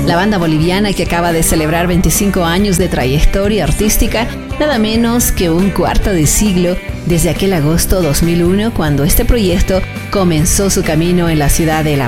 La banda boliviana, que acaba de celebrar 25 años de trayectoria artística, nada menos que un cuarto de siglo, desde aquel agosto 2001 cuando este proyecto comenzó su camino en la ciudad de La